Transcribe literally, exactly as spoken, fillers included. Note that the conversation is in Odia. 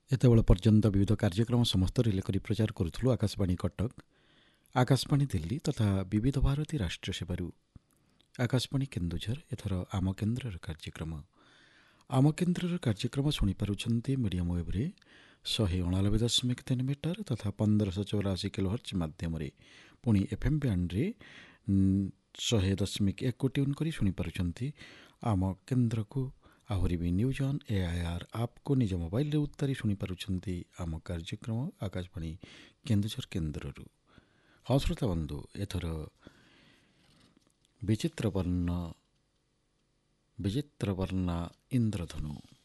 ଏତେବେଳ ପର୍ଯ୍ୟନ୍ତ ବିବିଧ କାର୍ଯ୍ୟକ୍ରମ ସମସ୍ତ ରିଲେ କରି ପ୍ରଚାର କରୁଥିଲୁ ଆକାଶବାଣୀ କଟକ, ଆକାଶବାଣୀ ଦିଲ୍ଲୀ ତଥା ବିବିଧ ଭାରତୀ ରାଷ୍ଟ୍ରୀୟ ସେବାରୁ। ଆକାଶବାଣୀ କେନ୍ଦୁଝର ଏଥର ଆମ କେନ୍ଦ୍ରର କାର୍ଯ୍ୟକ୍ରମ ଆମ କେନ୍ଦ୍ରର କାର୍ଯ୍ୟକ୍ରମ ଶୁଣିପାରୁଛନ୍ତି ମିଡ଼ିୟମ୍ ୱେଭ୍ରେ ଶହେ ଅଣାନବେ ଦଶମିକ ତିନି ମିଟର ତଥା ପନ୍ଦରଶହ ଚଉରାଅଶୀ କିଲୋହର୍ଟ୍ଜ ମାଧ୍ୟମରେ, ପୁଣି ଏଫ୍ ଏମ୍ ବ୍ୟାଣ୍ଡରେ ଶହେ ଦଶମିକ ଏକ ଟ୍ୟୁନ୍ କରି ଶୁଣିପାରୁଛନ୍ତି ଆମ କେନ୍ଦ୍ରକୁ। ଆହୁରି ବି news on A I R ଆପ୍କୁ ନିଜ ମୋବାଇଲରେ ଉତ୍ତାରି ଶୁଣିପାରୁଛନ୍ତି ଆମ କାର୍ଯ୍ୟକ୍ରମ ଆକାଶବାଣୀ କେନ୍ଦୁଝର କେନ୍ଦ୍ରରୁ। ହଁ ଶ୍ରୋତା ବନ୍ଧୁ, ଏଥର ବିଚିତ୍ର ବର୍ଣ୍ଣ ବିଚିତ୍ର ବର୍ଣ୍ଣା ଇନ୍ଦ୍ରଧନୁ